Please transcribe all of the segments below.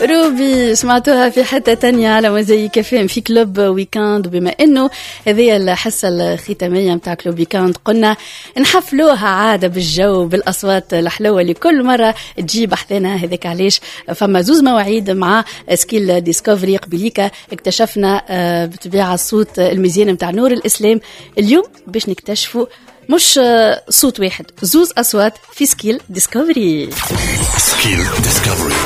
روبي سمعتوها في حتة تانية على مزاي كافين في كلوب ويكاند. وبما انه هذه الحصة الختامية متاع كلوب ويكاند قلنا نحفلوها عادة بالجو بالاصوات الحلوة اللي كل مرة تجيب احذانا. هذاك علاش فما زوز مواعيد مع سكيل ديسكوفري. قبليكا اكتشفنا بطبيعة الصوت المزيان متاع نور الاسلام. اليوم باش نكتشفوا مش صوت واحد، زوز أصوات في سكيل ديسكوفري. سكيل ديسكوفري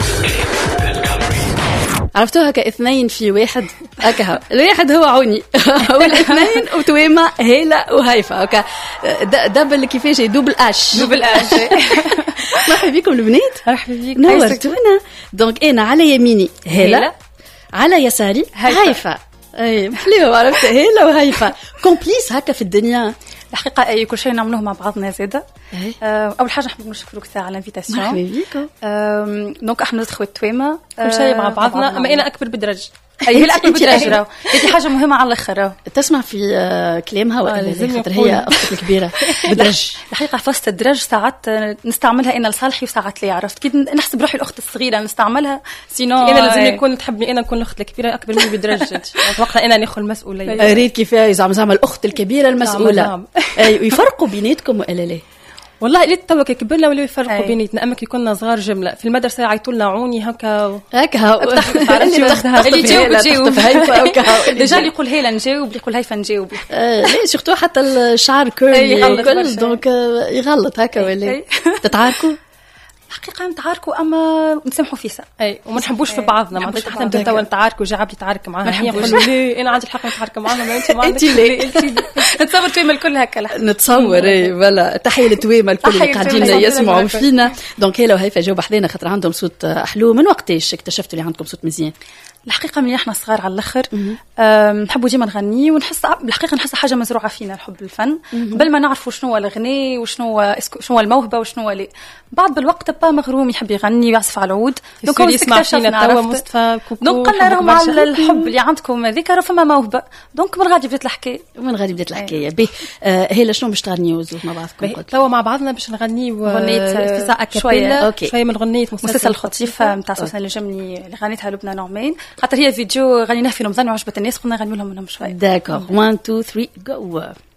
عرفتوها كاثنين في واحد هكا. الواحد هو عوني والاثنين وتويمة هيلة وهيفا هكا دبل كيفاش دوبل اش مرحبا بكم البنات. مرحبا بك، نورتونا. دونك انا على يميني هيلة، على يساري هيفا. اي محليو، عرفت هيلة وهيفا كومبليس هكا في الدنيا. الحقيقة أي كل شيء نعملوه مع بعضنا زادة. أول حاجة نحب نشكرك ساعة على الانفيتاسيون. مرحبا بكم. دونك احنا خوات تويمة كل شيء مع بعضنا. أما أنا أكبر بدرج. هي الأكبر بدرج. هذه حاجة مهمة على الآخر. تسمع في كلامها ولا خاطر هي أختك الكبيرة بدرج؟ الحقيقة فاست الدرج ساعات نستعملها أنا لصالحي وساعات لي. عرفت كي نحسب روحي الأخت الصغيرة نستعملها، سينو أنا لازم يكون تحبني أنا نكون الأخت الكبيرة أكبر مني بدرج. وقتها أنا ناخذ المسؤولية. ريت كيفاش زعما الأخت الكبيرة المسؤولة. ويفرقوا بيناتكم ولا لا؟ والله اللي توك كبرنا ولا يفرقوا بيناتنا. اما كي كنا صغار جمله في المدرسه يعيطوا لنا عوني هكا اللي جاوب ديجا اللي يقول هيلا نجاوب، اللي يقول هيفا نجاوب. ليه سورتو حتى الشعر كيرلي الكل دونك يغلط هكا ولا تتعاركوا؟ الحقيقة نتعاركوا أما نسامحوا فيسا. وما نحبوش في بعضنا. ما عندك حتى نبداو نتعاركوا وجعبي يتعارك معاها. هي نقول لي أنا عندي الحق نتعارك معاها ما أنت ما عندك. نتصور تويمة الكل هكا. نتصور ولا تحية لتويمة الكل اللي قاعدين يسمعوا فينا. دونك هلا وهيفا جاوب حذينا خاطر عندهم صوت حلو. من وقتاش اكتشفتوا اللي عندكم صوت مزيان؟ الحقيقة من احنا صغار على الاخر نحبوا ديما نغني، ونحس بالحقيقة نحس حاجة مزروعة فينا الحب للفن قبل ما نعرفوا شنو هو الغناء وشنو شنو الموهبة وشنو هو لي. بعد بالوقت با مغروم يحب يغني ويعزف على العود. دونك يسمع فينا توا مصطفى كوكو. دونك قلنا راهم على الحب اللي عندكم هذيك راه فما موهبة. دونك من غادي بدات الحكاية. به هي شنو باش تغنيوا زوج مع بعضكم؟ توا مع بعضنا باش نغنيو غنيت في ساعة شوية من غنية مسلسل الخطيفة نتاع سوسن الجملي اللي غنيتها لبنى نعمان، خاطر هي فيديو غنيناه في رمضان وعجبت الناس، قلنا نغنيو لهم منهم شوية. داكور 1 2 3 جو.